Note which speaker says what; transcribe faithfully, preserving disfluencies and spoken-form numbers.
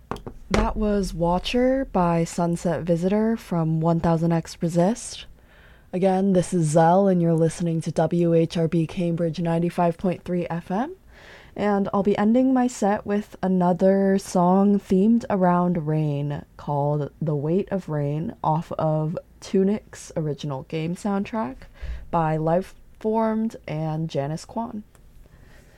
Speaker 1: That was Watcher by Sunset Visitor from one thousand X Resist. Again, this is Zell, and you're listening to W H R B Cambridge ninety-five point three F M. And I'll be ending my set with another song themed around rain called The Weight of Rain off of Tunic's original game soundtrack by Lifeformed and Janice Kwan.